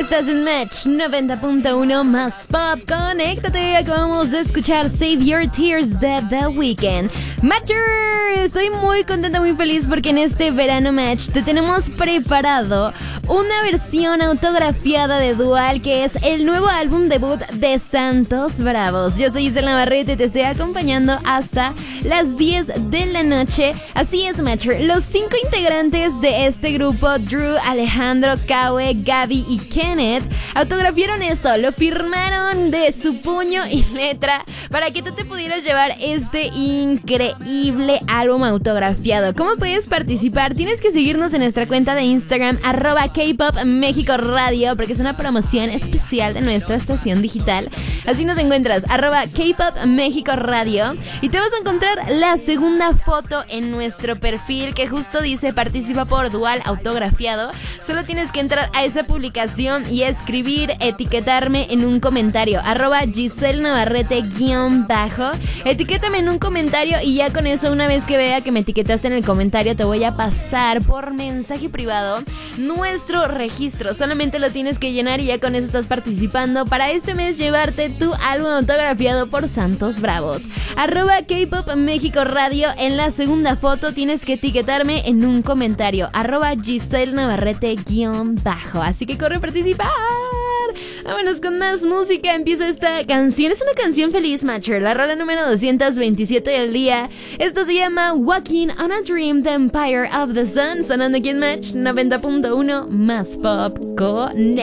Estás en Match 90.1 más pop. Conéctate. Acabamos de escuchar Save Your Tears de The Weeknd. Matcher, estoy muy contenta, muy feliz porque en este verano Match te tenemos preparado una versión autografiada de Dual, que es el nuevo álbum debut de Santos Bravos. Yo soy Isela Navarrete y te estoy acompañando hasta las 10 de la noche. Así es, Matcher. Los 5 integrantes de este grupo, Drew, Alejandro, Kawe, Gaby y Kenneth, autografiaron esto, lo firmaron de su puño y letra para que tú te pudieras llevar este increíble álbum autografiado. ¿Cómo puedes participar? Tienes que seguirnos en nuestra cuenta de Instagram @K-Pop México Radio, porque es una promoción especial de nuestra estación digital. Así nos encuentras, @K-Pop México Radio, y te vas a encontrar la segunda foto en nuestro perfil que justo dice participa por Dual autografiado. Solo tienes que entrar a esa publicación y escribir, etiquetarme en un comentario, @Giselle Navarrete _ etiquétame en un comentario y ya con eso, una vez que vea que me etiquetaste en el comentario, te voy a pasar por mensaje privado nuestro registro. Solamente lo tienes que llenar y ya con eso estás participando para este mes llevarte tu álbum autografiado por Santos Bravos. @K-Pop México Radio. En la segunda foto tienes que etiquetarme en un comentario, @Giselle Navarrete _ así que corre a participar. Vámonos con más música. Empieza esta canción. Es una canción feliz, Matcher. La rola número 227 del día. Esto se llama Walking on a Dream, The Empire of the Sun. Sonando aquí en Match 90.1 más pop. Connect.